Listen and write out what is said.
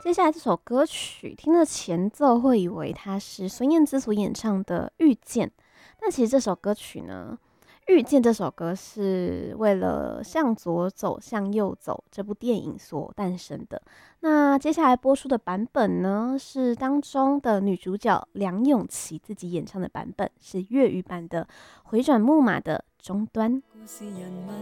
接下来这首歌曲听了前奏会以为它是孙燕姿所演唱的《遇见》，但其实这首歌曲呢，《遇见》这首歌是为了《向左走，向右走》这部电影所诞生的。那接下来播出的版本呢，是当中的女主角梁咏琪自己演唱的版本，是粤语版的《回转木马》的终端。故事人物